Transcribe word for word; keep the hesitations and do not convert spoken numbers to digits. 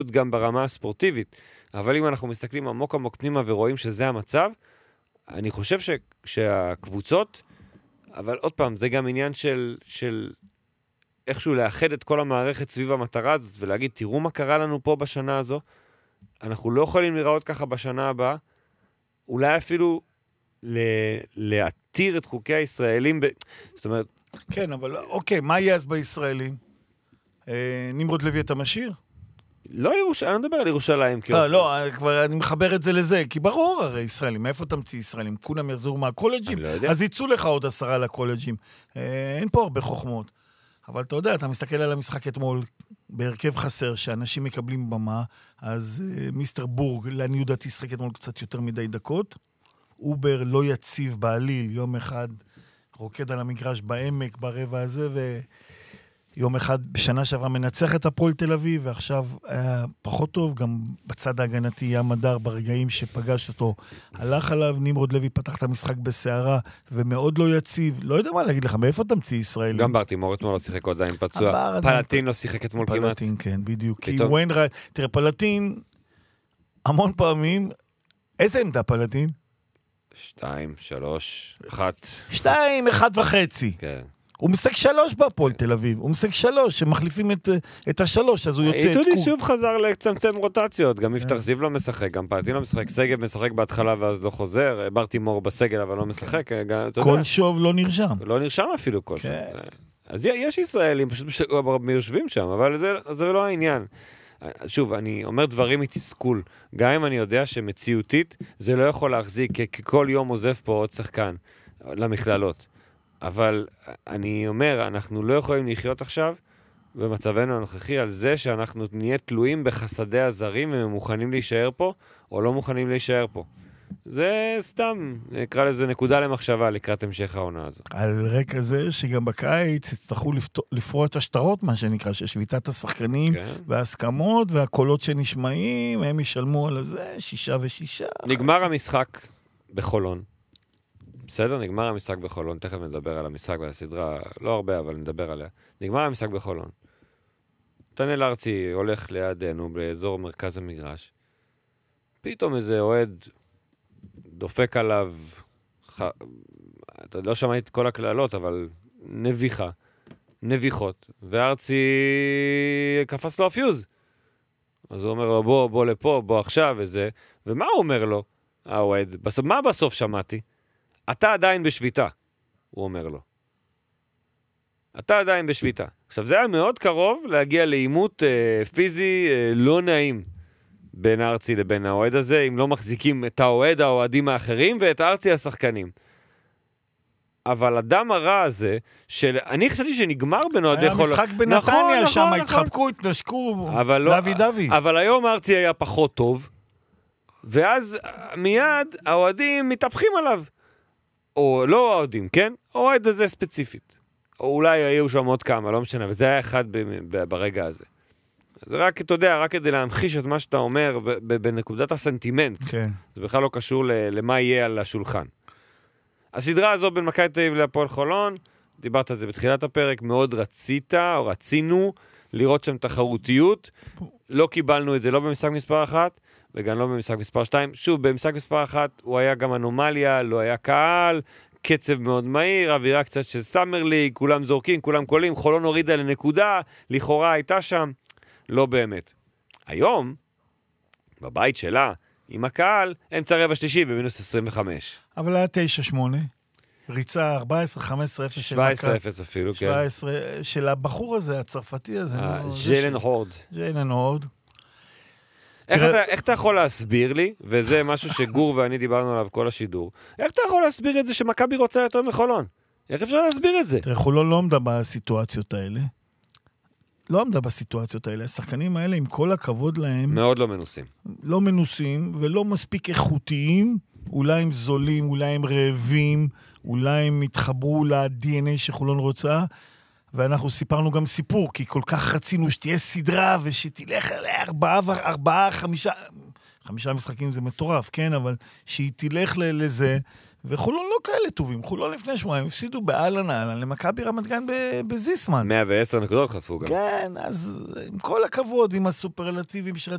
גם ברמה הספורטיבית, אבל אם אנחנו מסתכלים עמוק עמוק פנימה ורואים שזה המצב, אני חושב ש, שהקבוצות, אבל עוד פעם, זה גם עניין של, של איכשהו לאחד את כל המערכת סביב המטרה הזאת, ולהגיד, תראו מה קרה לנו פה בשנה הזו, אנחנו לא יכולים לראות ככה בשנה הבאה, אולי אפילו ל- להתיר את חוקי הישראלים, ב... זאת אומרת... כן, אבל אוקיי, מה יהיה אז בישראלים? אה, נמרוד לוי אתה משאיר? לא ירושלים, אני לא מדבר על ירושלים. לא, לא, כבר אני מחבר את זה לזה, כי ברור הרי ישראלים, מאיפה תמציא ישראלים? כולם יחזרו מהקולג'ים, אז יצאו לך עוד עשרה לקולג'ים. אין פה הרבה חוכמות. אבל אתה יודע, אתה מסתכל על המשחק אתמול, בהרכב חסר, שאנשים מקבלים במה, אז מיסטר בורג, לעני יודעתי, שחק אתמול קצת יותר מדי דקות, אובר לא יציב בעליל, יום אחד רוקד על המגרש בעמק, ברבע הזה, ו... יום אחד בשנה שעברה מנצח את הפועל תל אביב, ועכשיו היה פחות טוב, גם בצד ההגנתי ים מדר ברגעים שפגש אותו, הלך עליו, נמרוד לוי פתח את המשחק בסערה, ומאוד לא יציב, לא יודע מה להגיד לך, מאיפה תמציא ישראלים? גם ברטימור אתמול לא שיחק עוד עדיין פצוע, פלטין לא שיחק אתמול כמעט. פלטין, כן, בדיוק, כי וויין רייט, תראה, פלטין, המון פעמים, איזה עמדה פלטין? שתיים, שלוש, אחת. שתיים, אחת וחצי. כן. הוא משחק שלוש בהפועל תל אביב, הוא משחק שלוש, שמחליפים את, את השלוש, אז הוא יוצא את קום. איתודי שוב חזר לצמצם רוטציות, גם יפתח זיו לא משחק, גם פלטין לא משחק, סגב משחק בהתחלה ואז לא חוזר, ברטימור בסגל אבל לא משחק. כל שוב לא נרשם. לא נרשם אפילו כל שוב. אז יש ישראלים, פשוט יושבים שם, אבל זה, זה לא העניין. שוב, אני אומר דברים מתסכול, גם אם אני יודע שמציאותית זה לא יכול להחזיק, כי כל יום עוזב פה עוד שחקן למכללות. אבל אני אומר, אנחנו לא יכולים לחיות עכשיו במצבנו הנוכחי על זה שאנחנו נהיה תלויים בחסדי הזרים והם מוכנים להישאר פה או לא מוכנים להישאר פה. זה סתם, נקרא לזה נקודה למחשבה לקראת המשך העונה הזו. על רקע זה שגם בקיץ הצטרכו לפרוע את השטרות, מה שנקרא, ששביתת השחקנים כן. וההסכמות והקולות שנשמעים, הם ישלמו על זה, שישה ושישה. נגמר המשחק בחולון. בסדר, נגמר המשחק בחולון, תכף נדבר על המשחק והסדרה, לא הרבה, אבל נדבר עליה. נגמר המשחק בחולון. נתנאל ארצי הולך לידינו באזור מרכז המגרש. פתאום איזה אוהד דופק עליו, ח... אתה לא שמע את כל הכללות, אבל נביחה, נביחות, וארצי קפץ לו הפיוז. אז הוא אומר לו, בוא, בוא לפה, בוא עכשיו, וזה. ומה הוא אומר לו, האוהד? בסוף, מה בסוף שמעתי? אתה עדיין בשביתה, הוא אומר לו. אתה עדיין בשביתה. עכשיו, זה היה מאוד קרוב להגיע לאימות אה, פיזי אה, לא נעים בין ארצי לבין האוהד הזה, אם לא מחזיקים את האוהד, האוהדים האחרים, ואת ארצי השחקנים. אבל הדם הרע הזה, שאני חשבתי שנגמר בין אוהדי חול... היה משחק בנתניה שם, התחבקו, התנשקו, דבי דבי. אבל היום ארצי היה פחות טוב, ואז מיד האוהדים מתהפכים עליו. או לא האוהדים, כן? האוהד הזה ספציפית. או אולי היו שם עוד כמה, לא משנה, וזה היה אחד ברגע הזה. זה רק, אתה יודע, רק כדי להמחיש את מה שאתה אומר בנקודת הסנטימנט. כן. זה בכלל לא קשור למה יהיה על השולחן. הסדרה הזו בין מכבי תל אביב להפועל חולון, דיברת על זה בתחילת הפרק, מאוד רצית או רצינו לראות שם תחרותיות. לא קיבלנו את זה לא במשחק מספר אחת, וגם לא במשחק מספר שתיים. שוב, במשחק מספר אחת הוא היה גם אנומליה, לא היה קהל, קצב מאוד מהיר, אווירה קצת של סאמר ליג, כולם זורקים, כולם קולים, חולון הורידה לנקודה, לכאורה הייתה שם, לא באמת. היום, בבית שלה, עם הקהל, אמצע רבע שלישי במינוס עשרים וחמש. אבל היה תשע שמונה. ריצה ארבע עשרה חמש עשרה אפס של שבע עשרה אפס אפילו, כן. שבע עשרה של הבחור הזה, הצרפתי הזה. ז'יילן הורד. ז'יילן הורד. איך אתה, איך אתה יכול להסביר לי, וזה משהו שגור ואני דיברנו עליו כל השידור, איך אתה יכול להסביר את זה שמכבי רוצה יותר מחולון? איך אפשר להסביר את זה? תראה, חולון לא עמדה בסיטואציות האלה. לא עמדה בסיטואציות האלה. השחקנים האלה, עם כל הכבוד להם... מאוד לא מנוסים. לא מנוסים, ולא מספיק איכותיים. אולי הם זולים, אולי הם רעבים, אולי הם התחברו ל-די אן איי שחולון רוצה, ואנחנו סיפרנו גם סיפור, כי כל כך רצינו שתהיה סדרה, ושתלך לארבעה, ארבעה, חמישה, חמישה משחקים זה מטורף, כן, אבל שהיא תלך לזה, וחולון לא כאלה טובים, חולון לפני שבועיים, הפסידו באלן אלן, למכבי רמת גן בזיסמן. מאה ועשר נקודות חטפו גם. כן, אז עם כל הכבוד, עם הסופרלטיבים,